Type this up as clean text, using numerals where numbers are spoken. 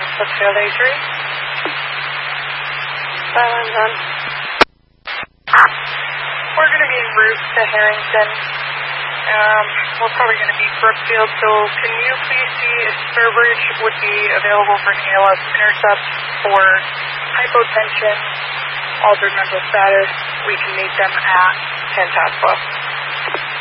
Pittsfield A3. Silence on. We're going to be en route to Harrington. We're probably going to be Brookfield, so can you please see if Sturbridge would be available for an ALS intercept for hypotension, altered mental status? We can meet them at Tantascwa.